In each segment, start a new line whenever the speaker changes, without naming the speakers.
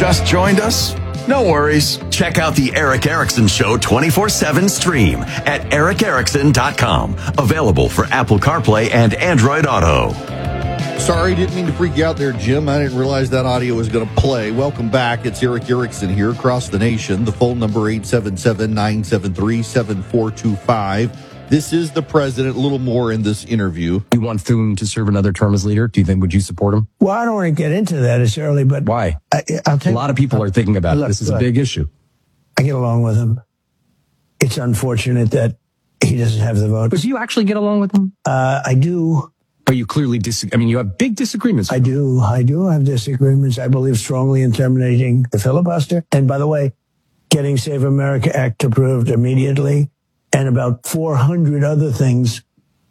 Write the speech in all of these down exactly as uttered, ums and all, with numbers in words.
Just joined us? No worries. Check out the Eric Erickson Show twenty-four seven stream at eric erickson dot com. Available for Apple CarPlay and Android Auto.
Sorry, didn't mean to freak you out there, Jim. I didn't realize that audio was going to play. Welcome back. It's Eric Erickson here across the nation. The phone number eight seven seven, nine seven three, seven four two five. This is the president. A little more in this interview.
You want Thune to serve another term as leader? Do you think, would you support him?
Well, I don't want to get into that as early, but...
Why?
I, I'll tell
a lot of people
I'll,
are thinking about
look,
it. This is
look,
a big issue.
I get along with him. It's unfortunate that he doesn't have the votes.
But do you actually get along with him?
Uh, I do.
But you clearly disagree. I mean, you have big disagreements.
I do. I do have disagreements. I believe strongly in terminating the filibuster. And by the way, getting Save America Act approved immediately and about four hundred other things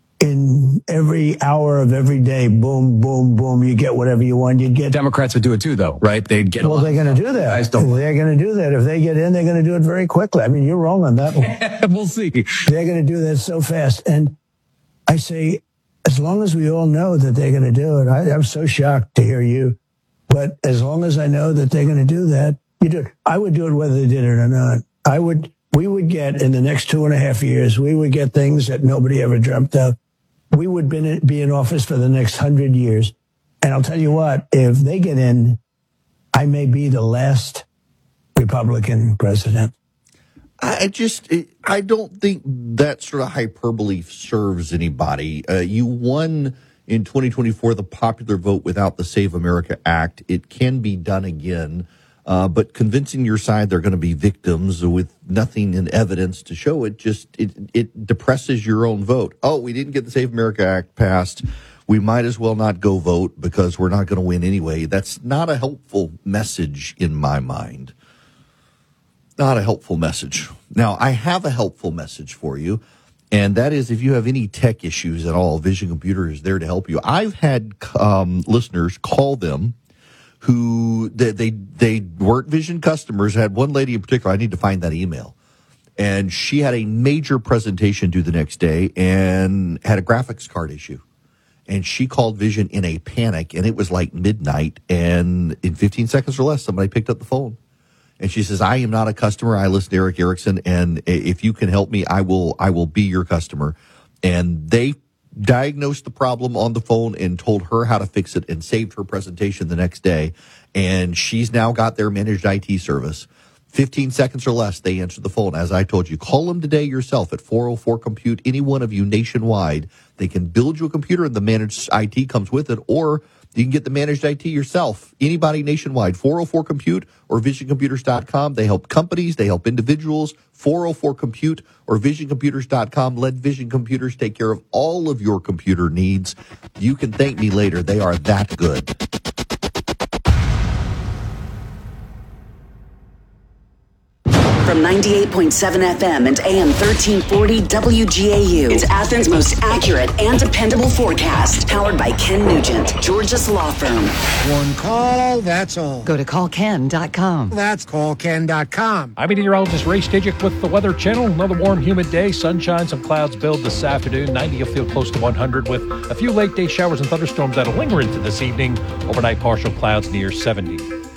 in every hour of every day. Boom, boom, boom. You get whatever you want. You get.
Democrats would do it too, though, right? They'd get.
Well, they're going to do that.
Guys don't.
They're going to do that. If they get in, they're going to do it very quickly. I mean, you're wrong on that one.
We'll see.
They're going to do that so fast. And I say, as long as we all know that they're going to do it, I, I'm so shocked to hear you. But as long as I know that they're going to do that, you do it. I would do it whether they did it or not. I would. We would get in the next two and a half years. We would get things that nobody ever dreamt of. We would be in, be in office for the next hundred years. And I'll tell you what, if they get in, I may be the last Republican president.
I just, I don't think that sort of hyperbole serves anybody. Uh, you won in twenty twenty-four the popular vote without the Save America Act. It can be done again. Uh, but convincing your side they're going to be victims with nothing in evidence to show it, just it, it depresses your own vote. Oh, we didn't get the Save America Act passed. We might as well not go vote because we're not going to win anyway. That's not a helpful message in my mind. Not a helpful message. Now, I have a helpful message for you, and that is if you have any tech issues at all, Vision Computer is there to help you. I've had um, listeners call them who they, they they weren't Vision customers. I had one lady in particular, I need to find that email, and she had a major presentation due the next day and had a graphics card issue. And she called Vision in a panic, and it was like midnight, and in fifteen seconds or less, somebody picked up the phone. And she says, I am not a customer. I listen to Eric Erickson, and if you can help me, I will I will be your customer. And they diagnosed the problem on the phone and told her how to fix it and saved her presentation the next day. And she's now got their managed I T service. fifteen seconds or less, they answer the phone. As I told you, call them today yourself at four oh four compute. Any one of you nationwide, they can build you a computer and the managed I T comes with it, or you can get the managed I T yourself. Anybody nationwide, four oh four compute or vision computers dot com. They help companies, they help individuals. four oh four compute or vision computers dot com. Let Vision Computers take care of all of your computer needs. You can thank me later. They are that good.
From ninety-eight point seven F M and A M thirteen forty W G A U. It's Athens' most accurate and dependable forecast. Powered by Ken Nugent, Georgia's law firm.
One call, that's all.
Go to call ken dot com.
That's call ken dot com.
I'm meteorologist Ray Stajic with the Weather Channel. Another warm, humid day. Sunshine, some clouds build this afternoon. ninety, you'll feel close to one hundred with a few late day showers and thunderstorms that'll linger into this evening. Overnight, partial clouds near seventy.